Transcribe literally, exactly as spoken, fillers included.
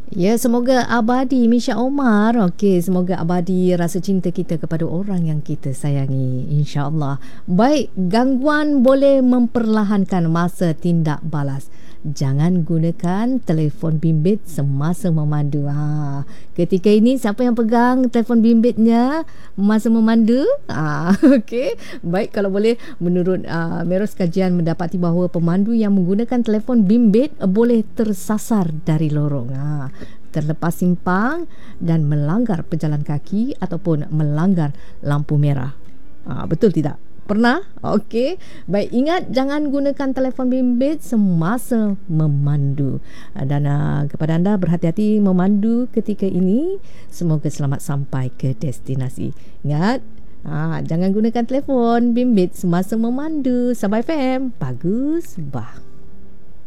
Ya, semoga abadi Misha Omar. Okey, semoga abadi rasa cinta kita kepada orang yang kita sayangi, insya-Allah. Baik, gangguan boleh memperlahankan masa tindak balas. Jangan gunakan telefon bimbit semasa memandu. Ha, ketika ini siapa yang pegang telefon bimbitnya masa memandu? Ha, okey. Baik, kalau boleh, menurut uh, Meros kajian mendapati bahawa pemandu yang menggunakan telefon bimbit uh, boleh tersasar dari lorong. Ha, terlepas simpang dan melanggar pejalan kaki ataupun melanggar lampu merah. Ha, betul tidak? Pernah? Okey. Baik, ingat jangan gunakan telefon bimbit semasa memandu. Dan uh, kepada anda, berhati-hati memandu ketika ini. Semoga selamat sampai ke destinasi. Ingat, uh, jangan gunakan telefon bimbit semasa memandu. Sabah F M, bagus bah.